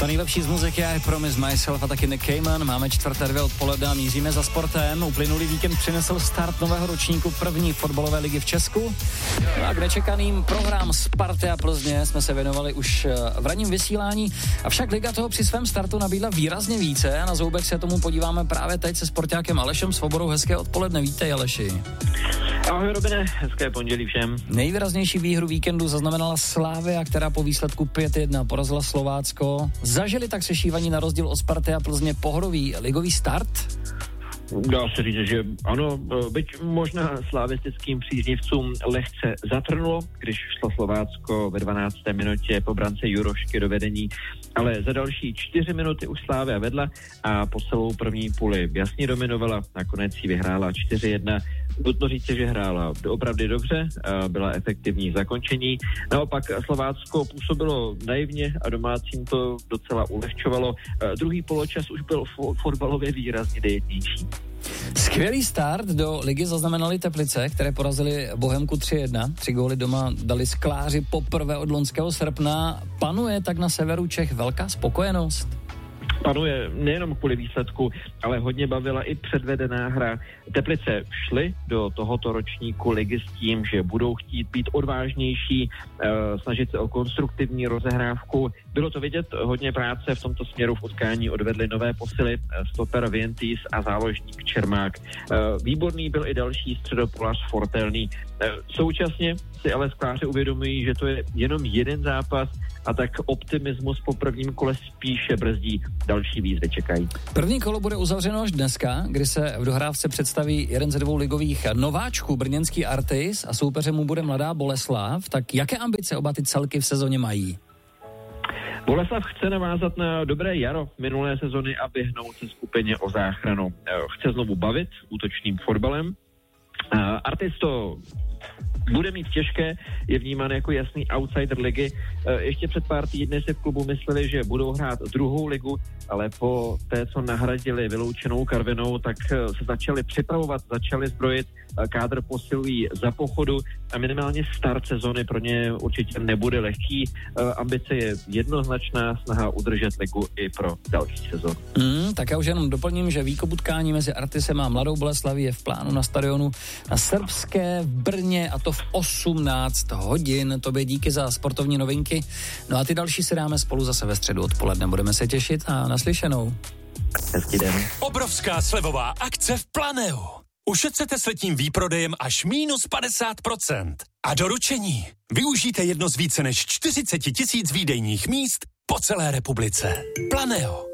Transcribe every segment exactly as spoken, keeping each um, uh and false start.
To nejlepší z muziky je Promise Myself a taky Nick Cayman. Máme čtvrté dvě odpoledne a míříme za sportem. Uplynulý víkend přinesl start nového ročníku první fotbalové ligy v Česku. No a k nečekaným prohrám Sparty a Plzně jsme se věnovali už v ranním vysílání. Avšak liga toho při svém startu nabídla výrazně více a na zoubek se tomu podíváme právě teď se sportákem Alešem Svobodou. Hezké odpoledne, vítej Aleši. Ahoj Robine, hezké pondělí všem. Nejvýraznější výhru víkendu zaznamenala Slavia, která po výsledku pět jedna porazila Slovácko. Zažili tak sešívaní na rozdíl od Sparty a Plzně pohodový ligový start? Dá se říct, že ano, byť možná slavistickým příznivcům lehce zatrnulo, když šlo Slovácko ve dvanácté minutě po brance Jurošky do vedení, ale za další čtyři minuty už Slavia vedla a po celou první půli jasně dominovala, nakonec ji vyhrála čtyři jedna. Nutno říct, že hrála opravdu dobře, byla efektivní v zakončení. Naopak Slovácko působilo naivně a domácím to docela ulehčovalo. Druhý poločas už byl fotbalově výrazně dejetnější. Skvělý start do ligy zaznamenali Teplice, které porazili Bohemku tři jedna. Tři góly doma dali skláři poprvé od loňského srpna. Panuje tak na severu Čech velká spokojenost? Panuje nejenom kvůli výsledku, ale hodně bavila i předvedená hra. Teplice šly do tohoto ročníku ligy s tím, že budou chtít být odvážnější, snažit se o konstruktivní rozehrávku. Bylo to vidět, hodně práce v tomto směru v utkání odvedly nové posily, stoper Vientis a záložník Čermák. Výborný byl i další středopolař Fortelný. Současně si ale skláři uvědomují, že to je jenom jeden zápas a tak optimismus po prvním kole spíše brzdí. Další výzvy čekají. První kolo bude uzavřeno až dneska, kdy se v dohrávce představí jeden ze dvou ligových nováčků, brněnský Artis, a soupeřem mu bude Mladá Boleslav. Tak jaké ambice oba ty celky v sezóně mají? Boleslav chce navázat na dobré jaro minulé sezony a vyhnout se skupině o záchranu. Chce znovu bavit útočným fotbalem. Artis to bude mít těžké, je vnímán jako jasný outsider ligy. Ještě před pár týdny si v klubu mysleli, že budou hrát druhou ligu, ale po té, co nahradili vyloučenou Karvinou, tak se začali připravovat, začali zbrojit, kádr posilují za pochodu a minimálně start sezony pro ně určitě nebude lehký. Ambice je jednoznačná, snaha udržet ligu i pro další sezonu. Mm, tak já už jenom doplním, že výkop utkání mezi Artisem a Mladou Boleslaví je v plánu na stadionu na Srbské v Brně, a to v osmnáct hodin. Tobě díky za sportovní novinky. No a ty další si dáme spolu zase ve středu odpoledne. Budeme se těšit a naslyšenou. Hezký den. Obrovská slevová akce v Planeu. Ušetřete s letním výprodejem až mínus padesát procent. A doručení. Využijte jedno z více než čtyřicet tisíc výdejních míst po celé republice. Planeo.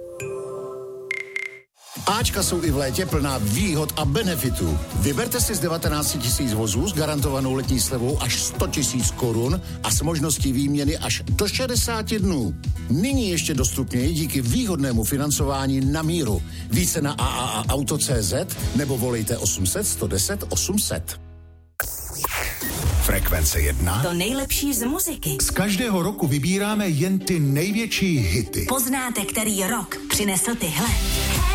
Ačka jsou i v létě plná výhod a benefitů. Vyberte si z devatenáct tisíc vozů s garantovanou letní slevou až sto tisíc korun a s možností výměny až do šedesát dnů. Nyní ještě dostupněji díky výhodnému financování na míru. Více na a a a auto tečka cé zet nebo volejte osm set, sto deset, osm set. Frekvence jedna. To nejlepší z muziky. Z každého roku vybíráme jen ty největší hity. Poznáte, který rok přinesl tyhle?